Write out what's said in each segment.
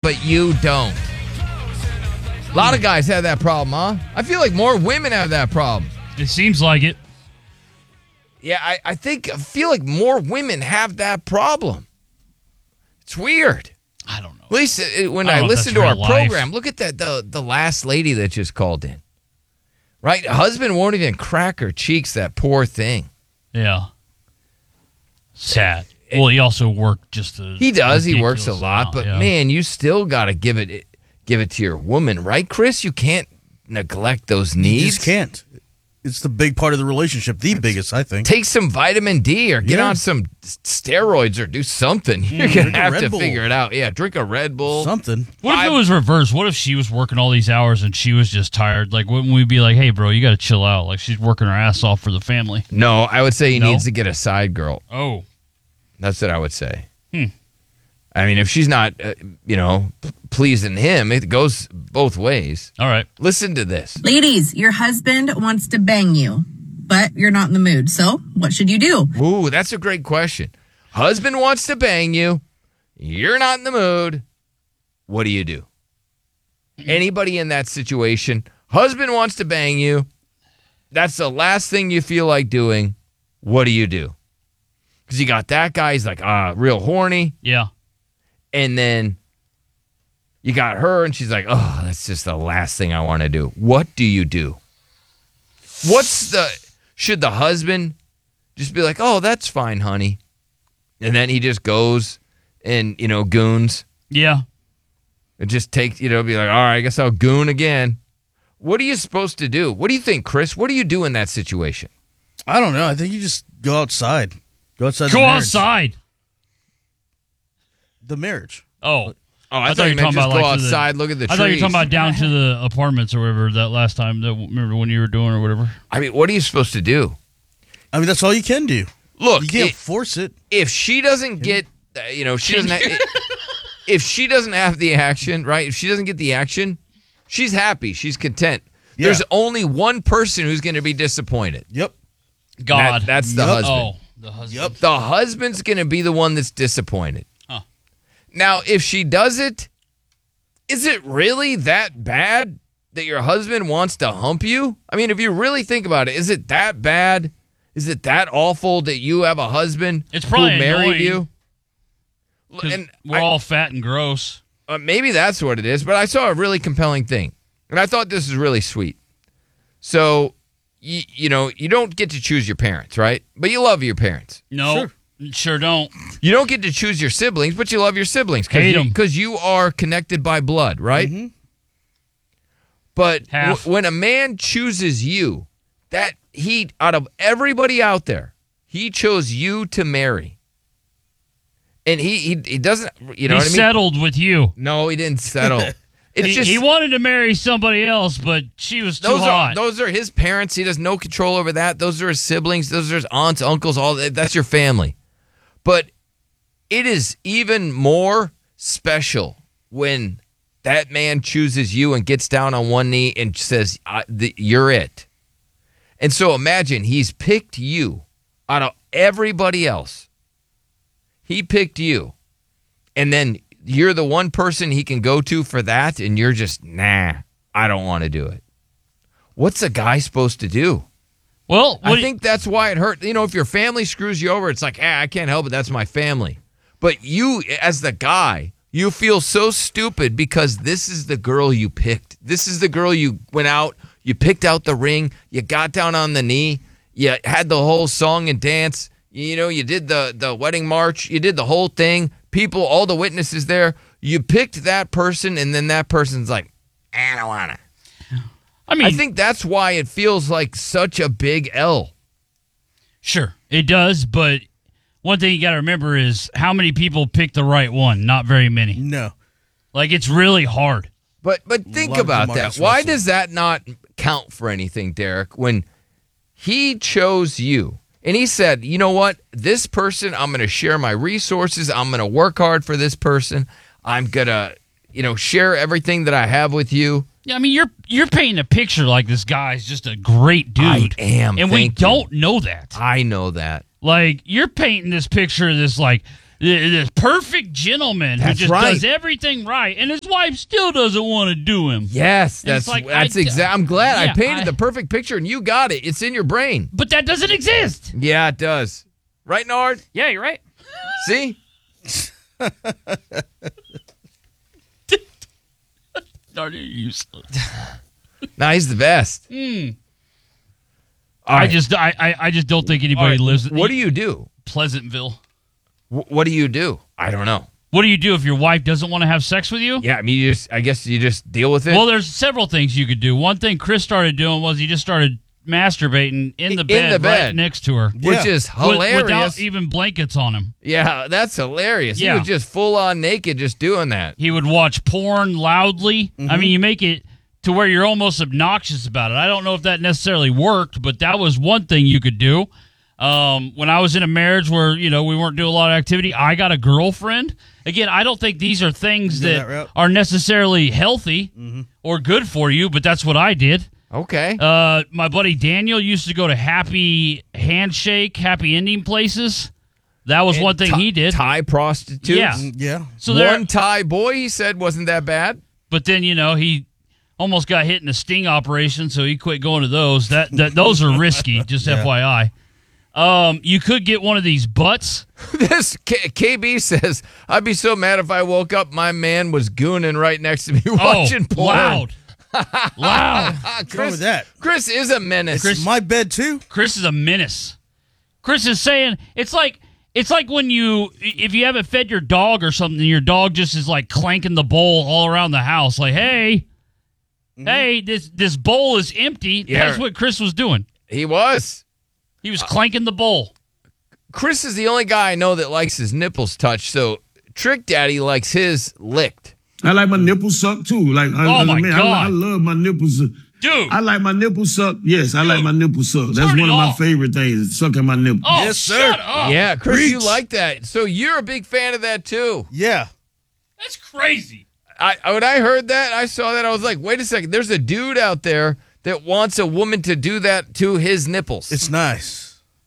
but you don't. A lot of guys have that problem, huh? I feel like more women have that problem. It seems like it. Yeah, I feel like more women have that problem. It's weird. I don't know. At least when I listen to our program, look at that the last lady that just called in. Right? Husband won't even crack her cheeks, that poor thing. Yeah. Sad. Well, he also worked just a He does. He works a lot, but man, you still got to give it to your woman, right, Chris? You can't neglect those needs. You just can't. It's the big part of the relationship, the biggest, I think. Take some vitamin D or get on some steroids or do something. You're going to have to figure it out. Yeah, drink a Red Bull. Something. What if it was reversed? What if she was working all these hours and she was just tired? Like, wouldn't we be like, hey, bro, you got to chill out? Like, she's working her ass off for the family. No, I would say he needs to get a side girl. Oh. That's what I would say. I mean, if she's not, pleasing him, it goes both ways. All right. Listen to this. Ladies, your husband wants to bang you, but you're not in the mood. So what should you do? Ooh, that's a great question. Husband wants to bang you. You're not in the mood. What do you do? Anybody in that situation, husband wants to bang you. That's the last thing you feel like doing. What do you do? Because you got that guy, he's like, real horny. Yeah. And then you got her, and she's like, oh, that's just the last thing I want to do. What do you do? Should the husband just be like, oh, that's fine, honey? And then he just goes and, goons. Yeah. And just be like, all right, I guess I'll goon again. What are you supposed to do? What do you think, Chris? What do you do in that situation? I don't know. I think you just go outside. Go outside. Go outside. The marriage. Oh, I thought you meant just go outside, look at the trees. I thought you were talking about down to the apartments or whatever that last time. Remember when you were doing or whatever? I mean, what are you supposed to do? I mean, that's all you can do. Look, you can't force it. If she doesn't get, she doesn't. If she doesn't have the action, right? If she doesn't get the action, she's happy. She's content. Yeah. There's only one person who's going to be disappointed. Yep. God. That's the husband. Oh, the husband. Yep. The husband's going to be the one that's disappointed. Huh. Now, if she does it, is it really that bad that your husband wants to hump you? I mean, if you really think about it, is it that bad? Is it that awful that you have a husband who married you? And we're all fat and gross. Maybe that's what it is, but I saw a really compelling thing, and I thought this was really sweet. So, you don't get to choose your parents, right? But you love your parents. No, sure don't. You don't get to choose your siblings, but you love your siblings. Hate them. Because you are connected by blood, right? Mm-hmm. But when a man chooses you, that out of everybody out there, he chose you to marry. And he doesn't, what I mean? He settled with you. No, he didn't settle. He wanted to marry somebody else, but she was too hot. Those are his parents. He has no control over that. Those are his siblings. Those are his aunts, uncles, that's your family. But it is even more special when that man chooses you and gets down on one knee and says, you're it. And so imagine he's picked you out of everybody else. He picked you. And then you're the one person he can go to for that, and you're just, nah, I don't want to do it. What's a guy supposed to do? Well, I think that's why it hurt. If your family screws you over, it's like, I can't help it. That's my family. But you, as the guy, you feel so stupid because this is the girl you picked. This is the girl you went out, you picked out the ring, you got down on the knee, you had the whole song and dance. You did the wedding march. You did the whole thing. People, all the witnesses there. You picked that person, and then that person's like, I don't want to. I think that's why it feels like such a big L. Sure, it does, but one thing you got to remember is how many people pick the right one. Not very many. No. Like, it's really hard. But think about that. Why does that not count for anything, Derek, when he chose you? And he said, you know what? This person, I'm going to share my resources. I'm going to work hard for this person. I'm going to, share everything that I have with you. Yeah, I mean, you're painting a picture like this guy's just a great dude. I am. And we don't know that. I know that. Like, you're painting this picture of this, like, this perfect gentleman who That's just right. does everything right, and his wife still doesn't want to do him. Yes, And it's that's like, exact. I'm glad I yeah, painted the perfect picture, and you got it. It's in your brain. But that doesn't exist. Yeah, it does. Right, Nard? Yeah, you're right. See? Darn, you're useless. Nah, he's the best. I just don't think anybody lives. What do you do? Pleasantville. What do you do? I don't know. What do you do if your wife doesn't want to have sex with you? Yeah, I mean, I guess you just deal with it. Well, there's several things you could do. One thing Chris started doing was he just started masturbating in the bed, right next to her, which is hilarious. without even blankets on him. Yeah, that's hilarious. Yeah. He was just full on naked, just doing that. He would watch porn loudly. I mean, you make it to where you're almost obnoxious about it. I don't know if that necessarily worked, but that was one thing you could do. When I was in a marriage where, we weren't doing a lot of activity, I got a girlfriend. Again, I don't think these are things that are necessarily healthy or good for you, but that's what I did. Okay. My buddy Daniel used to go to happy handshake, happy ending places. That was one thing he did. Thai prostitutes. Yeah. Yeah. So one Thai boy, he said, wasn't that bad. But then, he almost got hit in a sting operation, so he quit going to those. Those are risky, just FYI. You could get one of these butts. This KB says, I'd be so mad if I woke up, my man was gooning right next to me watching porn. Loud. What's wrong with that? Chris is a menace. It's my bed too. Chris is a menace. Chris is saying it's like when if you haven't fed your dog or something, your dog just is like clanking the bowl all around the house, like, hey, this bowl is empty. Yeah. That's what Chris was doing. He was. He was clanking the bowl. Chris is the only guy I know that likes his nipples touched, so Trick Daddy likes his licked. I like my nipples sucked too. Like, Oh my God. I love my nipples. Dude. I like my nipples sucked. Yes, I like my nipples sucked. That's Turn one it of my off. favorite things, sucking my nipples. Oh, Yes, sir. shut up. Yeah, Chris, you Preach. like that. So you're a big fan of that too. Yeah. That's crazy. When I heard that, I saw that, I was like, wait a second. There's a dude out there that wants a woman to do that to his nipples. It's nice.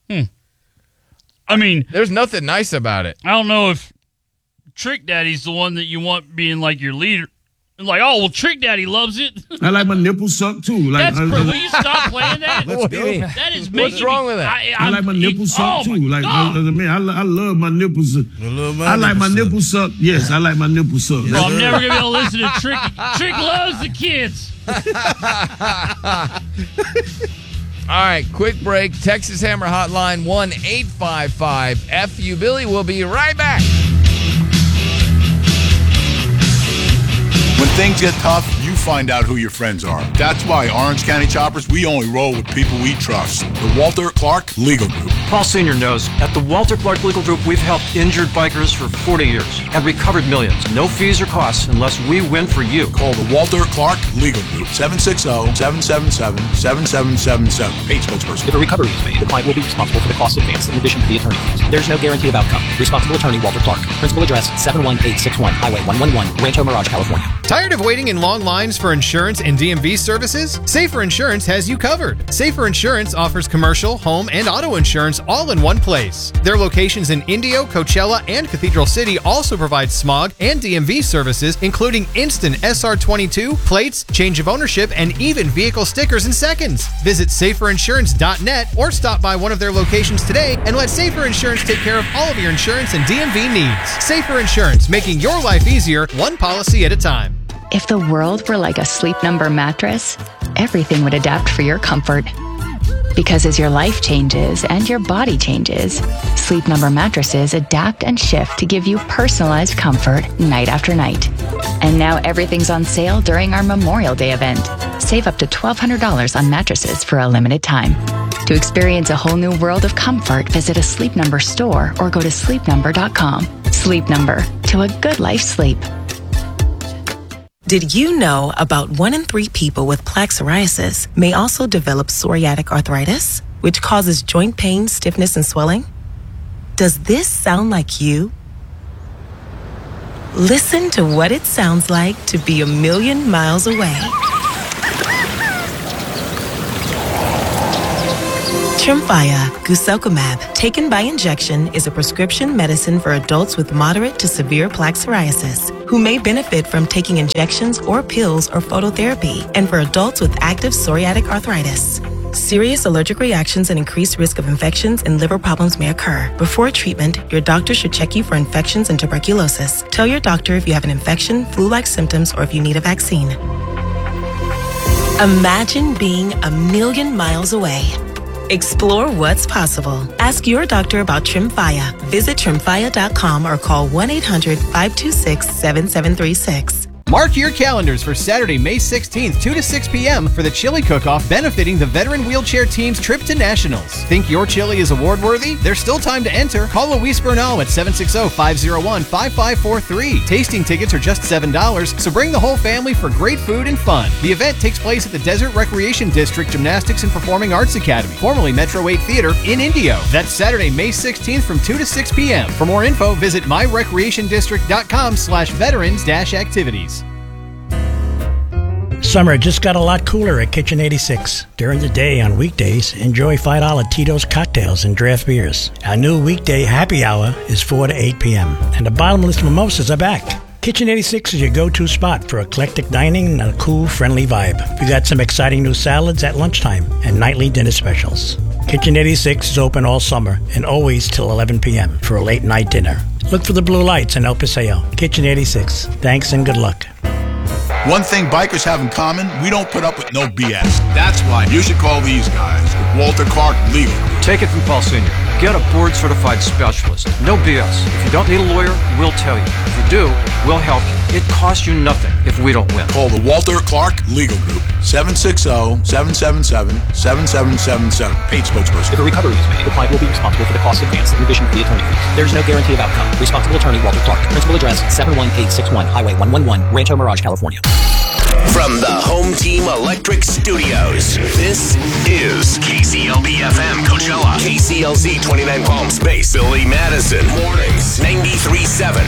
I mean, There's nothing nice about it. I don't know if Trick Daddy's the one that you want being like your leader. Like, oh, well, Trick Daddy loves it. I like my nipples sucked too. Like, That's will you stop playing that? What do you mean? That is making What's wrong with that? I like my nipples sucked too. Like, I love my nipples. I like my nipples sucked. Yes, I like my nipples sucked. Bro, I'm never gonna be able to listen to Trick. Trick loves the kids. All right, quick break. Texas Hammer Hotline 1-855-FU. Billy will be right back. When things get tough, you find out who your friends are. That's why Orange County Choppers, we only roll with people we trust. The Walter Clark Legal Group. Paul Sr. knows at the Walter Clark Legal Group, we've helped injured bikers for 40 years and recovered millions. No fees or costs unless we win for you. Call the Walter Clark Legal Group, 760-777-7777. Paid spokesperson. If a recovery is made, the client will be responsible for the costs advanced in addition to the attorney fees. There's no guarantee of outcome. Responsible attorney Walter Clark. Principal address 71861 Highway 111, Rancho Mirage, California. Tired of waiting in long lines for insurance and DMV services? Safer Insurance has you covered. Safer Insurance offers commercial, home, and auto insurance all in one place. Their locations in Indio, Coachella, and Cathedral City also provide smog and DMV services, including instant SR22, plates, change of ownership, and even vehicle stickers in seconds. Visit SaferInsurance.net or stop by one of their locations today and let Safer Insurance take care of all of your insurance and DMV needs. Safer Insurance, making your life easier, one policy at a time. If the world were like a Sleep Number mattress, everything would adapt for your comfort. Because as your life changes and your body changes, Sleep Number mattresses adapt and shift to give you personalized comfort night after night. And now everything's on sale during our Memorial Day event. Save up to $1,200 on mattresses for a limited time. To experience a whole new world of comfort, visit a Sleep Number store or go to sleepnumber.com. Sleep Number, to a good life's sleep. Did you know about 1 in 3 people with plaque psoriasis may also develop psoriatic arthritis, which causes joint pain, stiffness, and swelling? Does this sound like you? Listen to what it sounds like to be a million miles away. Tremfya, guselkumab, taken by injection, is a prescription medicine for adults with moderate to severe plaque psoriasis who may benefit from taking injections or pills or phototherapy, and for adults with active psoriatic arthritis. Serious allergic reactions and increased risk of infections and liver problems may occur. Before treatment, your doctor should check you for infections and tuberculosis. Tell your doctor if you have an infection, flu-like symptoms, or if you need a vaccine. Imagine being 1,000,000 miles away. Explore what's possible. Ask your doctor about Tremfya. Visit Tremfya.com or call 1-800-526-7736. Mark your calendars for Saturday, May 16th, 2 to 6 p.m. for the Chili Cook-Off benefiting the Veteran Wheelchair Team's trip to Nationals. Think your chili is award-worthy? There's still time to enter. Call Luis Bernal at 760-501-5543. Tasting tickets are just $7, so bring the whole family for great food and fun. The event takes place at the Desert Recreation District Gymnastics and Performing Arts Academy, formerly Metro 8 Theater, in Indio. That's Saturday, May 16th from 2 to 6 p.m. For more info, visit myrecreationdistrict.com/veterans-activities. Summer just got a lot cooler at Kitchen 86. During the day on weekdays, enjoy $5 Tito's cocktails and draft beers. Our new weekday happy hour is 4 to 8 p.m. and the bottomless mimosas are back. Kitchen 86 is your go-to spot for eclectic dining and a cool, friendly vibe. We got some exciting new salads at lunchtime and nightly dinner specials. Kitchen 86 is open all summer and always till 11 p.m. for a late night dinner. Look for the blue lights in El Paseo. Kitchen 86. Thanks and good luck. One thing bikers have in common, we don't put up with no BS. That's why you should call these guys, Walter Clark Legal. Take it from Paul Sr. Get a board-certified specialist. No BS. If you don't need a lawyer, we'll tell you. If you do, we'll help you. It costs you nothing if we don't win. Call the Walter Clark Legal Group, 760-777-7777. Paid spokesperson. If a recovery is made, the client will be responsible for the costs advanced in addition to the attorney fees. There is no guarantee of outcome. Responsible attorney Walter Clark. Principal address 71861 Highway 111, Rancho Mirage, California. From the Home Team Electric Studios, this is KCLB-FM Coachella, KCLZ 29 Palm Space, Billy Madison, mornings, 93.7